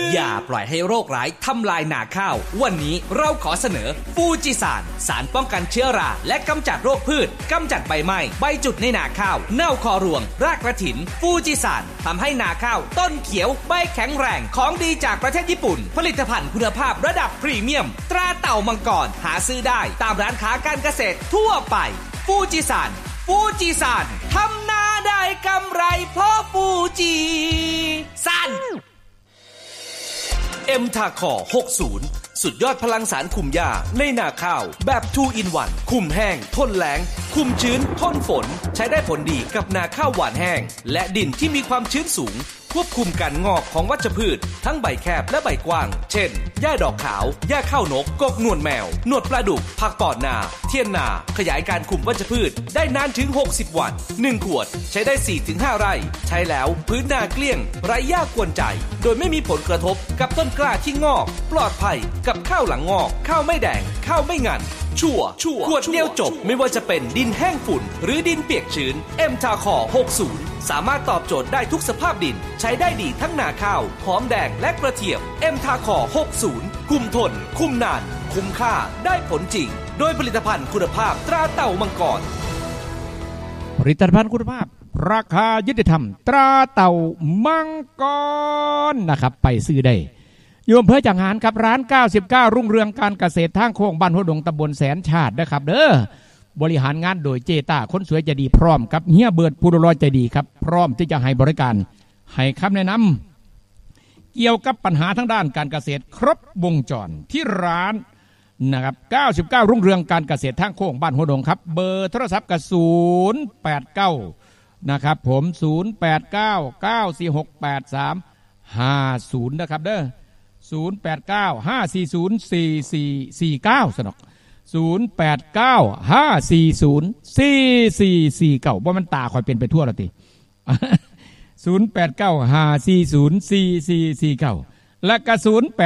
อย่าปล่อยให้โรคร้ายทำลายนาข้าววันนี้เราขอเสนอฟูจิซานสารป้องกันเชื้อราและกำจัดโรคพืชกำจัดใบไหม้ใบจุดในนาข้าวเน่าคอรวงรากกระถินฟูจิซานทำให้นาข้าวต้นเขียวใบแข็งแรงของดีจากประเทศญี่ปุ่นผลิตภัณฑ์คุณภาพระดับพรีเมียมตราเต่ามังกรหาซื้อได้ตามร้านค้าการเกษตรทั่วไปฟูจิซานทำนาได้กำไรเพราะฟูจิซันเอ็มทาคอ60สุดยอดพลังสารคุมหญ้าในนาข้าวแบบ 2 in 1คุมแห้งทนแล้งคุมชื้นทนฝนใช้ได้ผลดีกับนาข้าวหวานแห้งและดินที่มีความชื้นสูงควบคุมการงอกของวัชพืชทั้งใบแคบและใบกว้างเช่นหญ้าดอกขาวหญ้าข้าวนกกกหนวดแมวหนวดปลาดุกผักปอดนาเทียนนาขยายการคุมวัชพืชได้นานถึง60วัน1ขวดใช้ได้ 4-5 ไร่ใช้แล้วพื้นนาเกลี้ยงไร้หญ้ากวนใจโดยไม่มีผลกระทบกับต้นกล้าที่งอกปลอดภัยกับข้าวหลังงอกข้าวไม่แดงข้าวไม่งันชัวร์ขวดเดียวจบไม่ว่าจะเป็นดินแห้งฝุ่นหรือดินเปียกชื้นเอ็มทาคอ60สามารถตอบโจทย์ได้ทุกสภาพดินใช้ได้ดีทั้งนาข้าวหอมแดงและกระเทียมเอ็มทาคอ60คุมทนคุมนานคุ้มค่าได้ผลจริงโดยผลิตภัณฑ์คุณภาพตราเต่ามังกรผลิตภัณฑ์คุณภาพราคายุติธรรมตราเต่ามังกรนะครับไปซื้อได้อยู่อำเภอจังหารครับร้าน99รุ่งเรืองการเกษตรทางโค้งบ้านหัวดงตำบลแสนชาตินะครับเด้อบริหารงานโดยเจต้าคนสวยใจดีพร้อมกับเฮียเบิร์ดผู้ดูแลใจดีครับพร้อมที่จะให้บริการให้คำแนะนำเกี่ยวกับปัญหาทางด้านการเกษตรครบวงจรที่ร้านนะครับ99รุ่งเรืองการเกษตรทางโค้งบ้านหัวดงครับเบอร์โทรศัพท์กับ089นะครับผม0899468350นะครับเด้อ0895404449สนอก0895404449บ่มันตาคอยเป็นไปทั่วแล้วติ0895404449และก็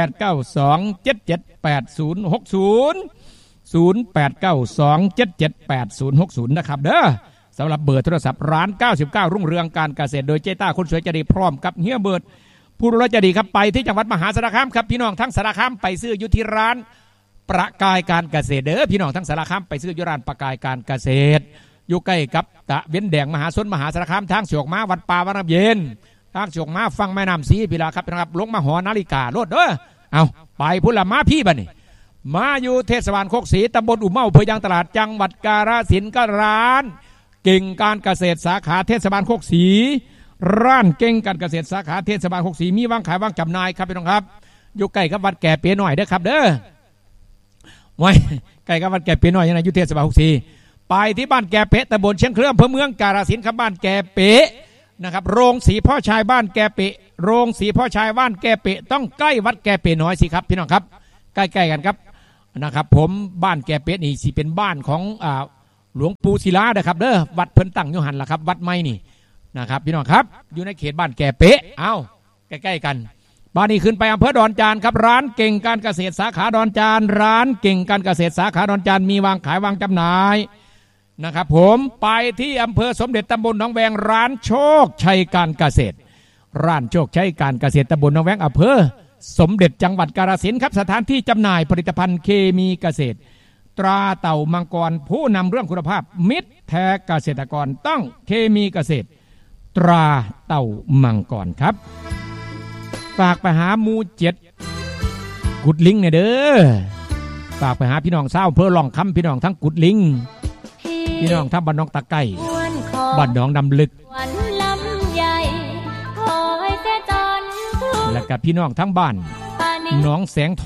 0892778060 0892778060นะครับเด้อสำหรับเบอร์โทรศัพท์ร้าน99รุ่งเรืองการเกษตรโดยเจต้าคนสวยใจดีพร้อมกับเฮียเบิร์ดผู้ดูแลใจดีครับไปที่จังหวัดมหาสารคามครับพี่น้องทั้งสารคามไปซื้ออยู่ที่ร้านประกายการเกษตรเด้อพี่น้องทั้งสารคามไปซื้ออยู่ร้านประกายการเกษตรอยู่ใกล้กับตะเวียนแดงมหาสนมหาสารคามทางเสียกมาวัดป่าวัดน้ำเย็นทางเสียกมาฟังแม่น้ำสีพี่ละครับนะครับลงมาหอนาฬิกาโลดเด้อเอาไปพุ่นละมาพี่บัดนี้มาอยู่เทศบาลโคกศรีตำบลอุ่มเมาอำเภอยางตลาดจังหวัดกาฬสินธุ์ก็ร้านเก่งการเกษตรสาขาเทศบาลโคกศรีร้านเก่งการเกษตรสาขาเทศบาลโคกศรีมีวางขายวางจำหน่ายครับพี่น้องครับอยู่ใกล้กับวัดแก่เปียหน่อยเด้อครับเด้อไว้ใกล้กับวัดแก่เปียหน่อยยังไงอยู่เทศบาลโคกศรีไปที่บ้านแก่เป๊ะตำบลเชียงเครืออำเภอเมืองกาฬสินธุ์ครับบ้านแก่เป๊ะนะครับโรงสีพ่อชายบ้านแก่เป๊ะโรงสีพ่อชายบ้านแก่เป๊ะต้องใกล้วัดแก่เป๊ะน้อยสิครับพี่น้องครับใกล้ๆกันครับนะครับผมบ้านแก่เป๊ะนี่สิเป็นบ้านของหลวงปู่ศิลาเด้อครับเด้อวัดเพิ่นตั้งอยู่หันล่ะครับวัดใหม่นี่นะครับพี่น้องครับอยู่ในเขตบ้านแก่เป๊ะเอาใกล้ๆกันบ้านนี้ขึ้นไปอำเภอดอนจานครับร้านเก่งการเกษตรสาขาดอนจานร้านเก่งการเกษตรสาขาดอนจานมีวางขายวางจำหน่ายนะครับผมไปที่อำเภอสมเด็จตำบลหนองแวงร้านโชคชัยการเกษตรร้านโชคชัยการเกษตรตำบลหนองแวงอำเภอสมเด็จจังหวัดกาฬสินธุ์ครับสถานที่จำหน่ายผลิตภัณฑ์เคมีเกษตรตราเต่ามังกรผู้นำเรื่องคุณภาพมิตรแท้เกษตรกรต้องเคมีเกษตรตราเต่ามังกรครับฝากไปหาหมู่7กุดลิงเนี่ยเด้อฝากไปหาพี่น้องเศร้าเพื่อลองคำพี่น้องทั้งกุดลิงพี่น้องทั้งบ้านน้องตะไก่บ้านน้องดำลึกและกับพี่น้องทั้งบ้านน้องแสง